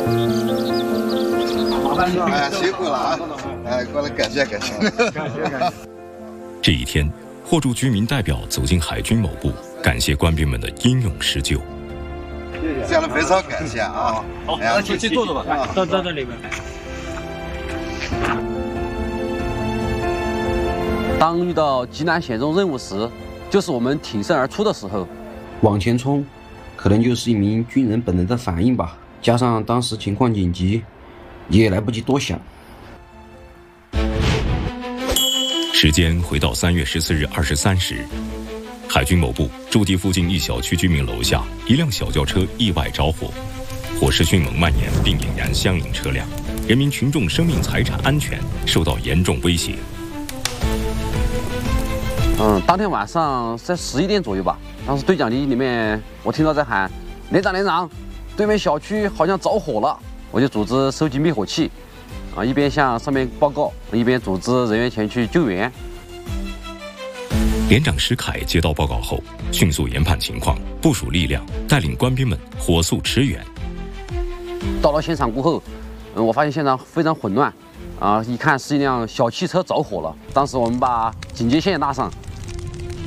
哎，辛苦了啊！哎，过来感谢。 这一天，货主居民代表走进海军某部，感谢官兵们的英勇施救。 这样的非常感谢啊！ 好，那请去坐吧，到这里面。 当遇到极难险中任务时，就是我们挺身而出的时候。 往前冲，可能就是一名军人本能的反应吧。加上当时情况紧急，也来不及多想。 时间回到3月14日23时，海军某部驻地附近一小区居民楼下，一辆小轿车意外着火，火势迅猛蔓延，并引燃相应车辆，人民群众生命财产安全受到严重威胁。 当天晚上在11点左右吧，当时对讲机里面我听到在喊“连长，对面小区好像着火了”，我就组织收集灭火器，一边向上面报告，一边组织人员前去救援。 连长石凯接到报告后，迅速研判情况，部署力量，带领官兵们火速驰援。 到了现场过后，我发现现场非常混乱，一看是一辆小汽车着火了。当时我们把警戒线拉上，